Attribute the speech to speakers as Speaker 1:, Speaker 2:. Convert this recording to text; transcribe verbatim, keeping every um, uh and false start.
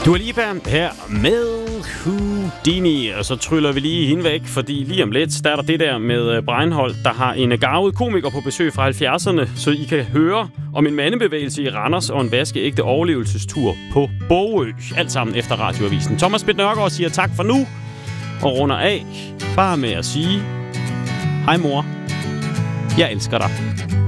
Speaker 1: Dua Lipa her med Houdini, og så tryller vi lige hende væk, fordi lige om lidt starter det der med Breinholt, der har en garvet komiker på besøg fra halvfjerdserne, så I kan høre om en mandebevægelse i Randers og en vaskeægte overlevelsestur på Bogø. Alt sammen efter Radioavisen. Thomas Bitt Nørgaard siger tak for nu, og runder af bare med at sige: hej mor, jeg elsker dig.